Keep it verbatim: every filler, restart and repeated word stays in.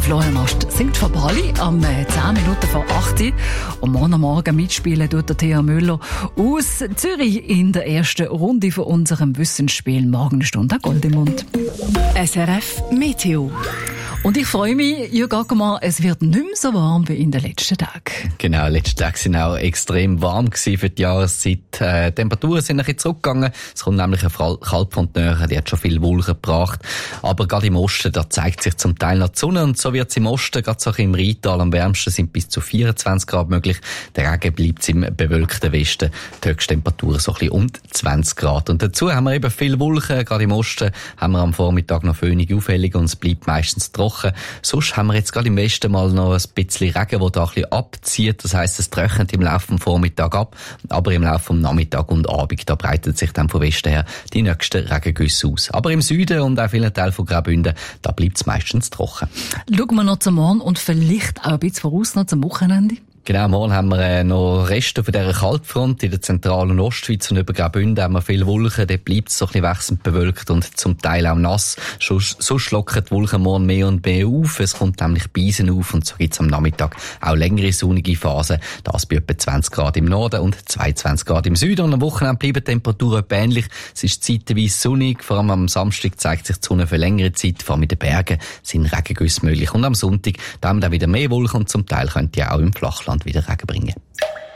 Florian Ast singt von Bali am zehn Minuten vor acht Uhr. Und morgen am Morgen mitspielen tut der Thea Müller aus Zürich in der ersten Runde von unserem Wissensspiel. Morgenstunde Gold im Mund. S R F Meteo. Und ich freue mich, Jürg Ackermann, es wird nicht mehr so warm wie in den letzten Tagen. Genau, die letzten Tage waren auch extrem warm für die Jahreszeit. Äh, die Temperaturen sind ein bisschen zurückgegangen. Es kommt nämlich eine Kaltfront näher, die hat schon viel Wolken gebracht. Aber gerade im Osten, da zeigt sich zum Teil noch die Sonne. Und so wird es im Osten, gerade so im Rheintal am wärmsten, sind bis zu vierundzwanzig Grad möglich. Der Regen bleibt im bewölkten Westen. Die Höchsttemperatur so ein bisschen um zwanzig Grad. Und dazu haben wir eben viel Wolken. Gerade im Osten haben wir am Vormittag noch föhnige Aufhellung und es bleibt meistens trocken. Sonst haben wir jetzt gerade im Westen mal noch ein bisschen Regen, der da ein bisschen abzieht. Das heisst, es trocknet im Laufe des Vormittags ab. Aber im Laufe des Nachmittags und Abend, da breitet sich dann von Westen her die nächsten Regengüsse aus. Aber im Süden und auch vielen Teilen von Graubünden, da bleibt es meistens trocken. Schauen wir noch zum Morgen und vielleicht auch ein bisschen voraus noch zum Wochenende. Genau, morgen haben wir äh, noch Reste von dieser Kaltfront in der zentralen Ostschweiz und über Graubünden haben wir viele Wolken. Dort bleibt es so ein bisschen wechselnd bewölkt und zum Teil auch nass. Sonst lockern die Wolken morgen mehr und mehr auf. Es kommt nämlich Beisen auf und so gibt es am Nachmittag auch längere sonnige Phasen. Das bei etwa zwanzig Grad im Norden und zweiundzwanzig Grad im Süden. Und am Wochenende bleiben die Temperaturen etwa ähnlich. Es ist zeitweise sonnig. Vor allem am Samstag zeigt sich die Sonne für längere Zeit. Vor allem in den Bergen sind Regengüsse möglich. Und am Sonntag da haben wir dann wieder mehr Wolken und zum Teil könnt ihr auch im Flachland wieder Regen bringen.